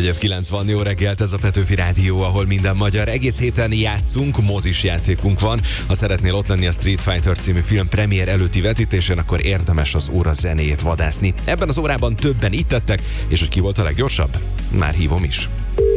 4:09 van, jó reggelt, ez a Petőfi Rádió, ahol minden magyar. Egész héten játszunk, mozis játékunk van. Ha szeretnél ott lenni a Street Fighter című film premier előtti vetítésén, akkor érdemes az óra zenéjét vadászni. Ebben az órában többen itt tettek, és hogy ki volt a leggyorsabb? Már hívom is.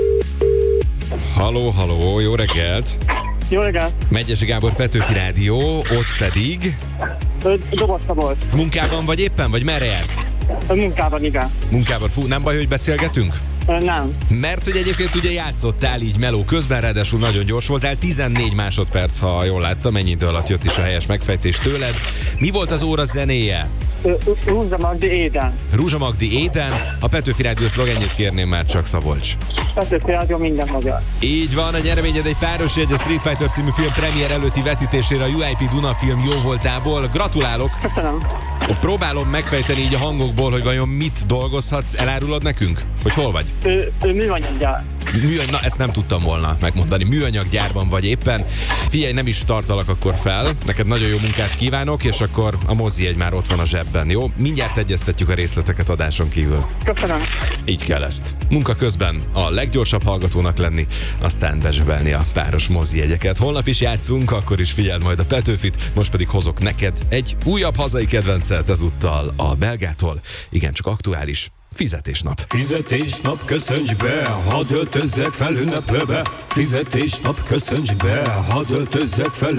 Halló, jó reggelt! Jó reggelt! Megyesi Gábor, Petőfi Rádió, ott pedig... Dobozta volt. Munkában vagy éppen, vagy merre jársz? Munkában, igen. Munkában, nem baj, hogy beszélgetünk? Nem. Mert hogy egyébként ugye játszottál így meló közben, ráadásul nagyon gyors voltál, 14 másodperc, ha jól láttam, ennyi idő alatt jött is a helyes megfejtés tőled. Mi volt az óra zenéje? Rúzsa Magdi Éden. Rúzsa Magdi Éden, a Petőfi Rádió szlogenjét kérném már csak, Szabolcs. Petőfi Rádió minden magyar. Így van, a nyereményed egy páros jegy a Street Fighter című film premier előtti vetítésére a UIP Duna film jó voltából. Gratulálok! Köszönöm. Próbálom megfejteni így a hangokból, hogy vajon mit dolgozhatsz, elárulod nekünk? Hogy hol vagy? Műanyaggyár. Na, ezt nem tudtam volna megmondani. Műanyaggyárban vagy éppen. Figyelj, nem is tartalak akkor fel. Neked nagyon jó munkát kívánok, és akkor a mozijegy már ott van a zsebben, jó? Mindjárt egyeztetjük a részleteket adáson kívül. Köszönöm. Így kell ezt. Munka közben a leggyorsabb hallgatónak lenni, aztán bezsebelni a páros mozijegyeket. Holnap is játszunk, akkor is figyeld majd a Petőfit, most pedig hozok neked egy újabb hazai kedvencet ezúttal a Belgától. Igen, csak aktuális. Fizetésnap. Fizetésnap, köszönts be, hadd öltözzek fel ünneplőbe. Fizetésnap, köszönts be, hadd öltözzek fel